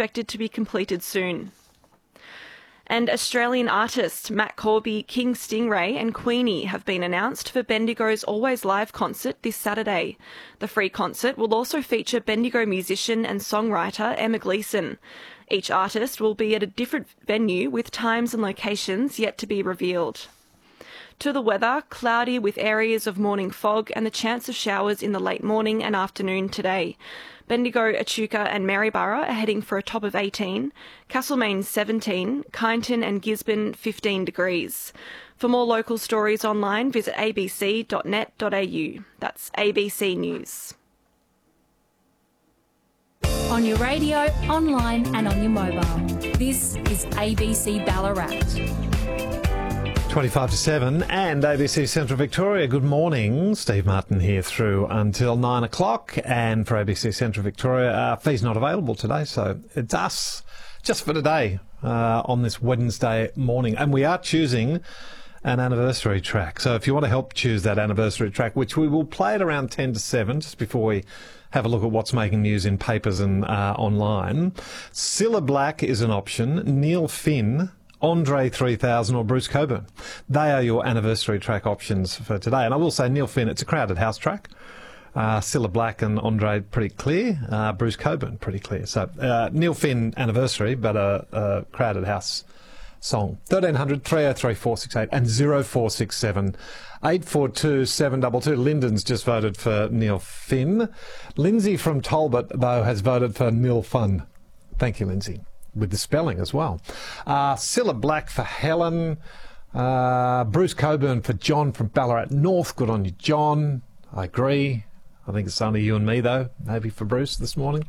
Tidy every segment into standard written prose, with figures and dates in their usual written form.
expected to be completed soon. And Australian artists Matt Corby, King Stingray and Queenie have been announced for Bendigo's Always Live concert this Saturday. The free concert will also feature Bendigo musician and songwriter Emma Gleeson. Each artist will be at a different venue with times and locations yet to be revealed. To the weather, cloudy with areas of morning fog and the chance of showers in the late morning and afternoon today. Bendigo, Echuca and Maryborough are heading for a top of 18, Castlemaine 17, Kyneton and Gisborne 15 degrees. For more local stories online, visit abc.net.au. That's ABC News. On your radio, online and on your mobile. This is ABC Ballarat. 25 to 7 and ABC Central Victoria. Good morning. Steve Martin here through until 9 o'clock. And for ABC Central Victoria, fees not available today. So it's us just for today on this Wednesday morning. And we are choosing an anniversary track. So if you want to help choose that anniversary track, which we will play at around 10 to 7, just before we have a look at what's making news in papers and online. Cilla Black is an option. Neil Finn, Andre 3000 or Bruce Cockburn. They are your anniversary track options for today. And I will say Neil Finn, it's a Crowded House track. Cilla Black and Andre, pretty clear. Bruce Cockburn, pretty clear. So Neil Finn anniversary, but a Crowded House song. 1300 303 468 and 0467 842 722. Lyndon's just voted for Neil Finn. Lindsay from Talbot, though, has voted for Neil Fun. Thank you, Lindsay. With the spelling as well. Cilla Black for Helen. Bruce Cockburn for John from Ballarat North. Good on you, John. I agree. I think it's only you and me, though. Maybe for Bruce this morning.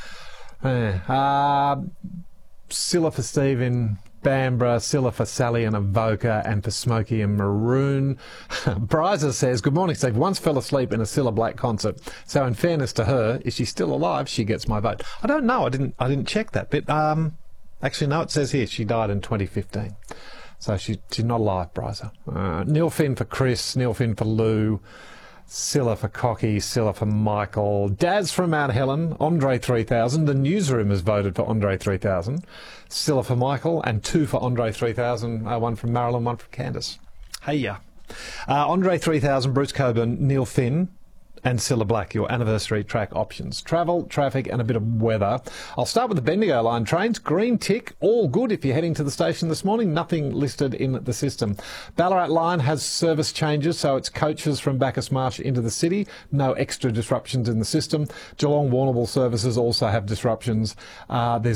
Cilla for Steve in Bamborough, Cilla for Sally and Avoca, and for Smokey and Maroon. Bryza says, good morning, Steve. Once fell asleep in a Cilla Black concert. So in fairness to her, is she still alive? She gets my vote. I don't know. I didn't check that bit. Actually, no, it says here she died in 2015. So she's not alive, Bryza. Neil Finn for Chris, Neil Finn for Lou, Cilla for Cocky, Cilla for Michael, Daz from Mount Helen, Andre 3000. The newsroom has voted for Andre 3000. Cilla for Michael, and 2 for Andre 3000. One from Marilyn, one from Candace. Hey, yeah. Andre 3000, Bruce Cockburn, Neil Finn, and Cilla Black, your anniversary track options. Travel, traffic and a bit of weather. I'll start with the Bendigo line trains. Green tick, all good if you're heading to the station this morning. Nothing listed in the system. Ballarat line has service changes, so it's coaches from Bacchus Marsh into the city. No extra disruptions in the system. Geelong Warrnambool services also have disruptions. There's